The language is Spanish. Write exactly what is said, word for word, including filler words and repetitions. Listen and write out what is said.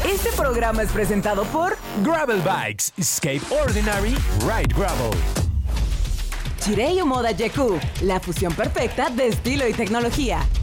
Este programa es presentado por Gravel Bikes, Escape Ordinary, Ride Gravel. Chireio Moda Yeku, la fusión perfecta de estilo y tecnología.